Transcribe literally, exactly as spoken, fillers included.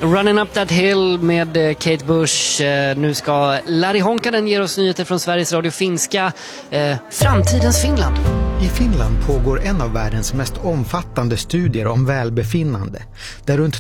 Running Up That Hill med eh, Kate Bush. Eh, nu ska Larry Honkanen ge oss nyheter från Sveriges Radio Finska. Eh, framtidens Finland. I Finland pågår en av världens mest omfattande studier om välbefinnande, där runt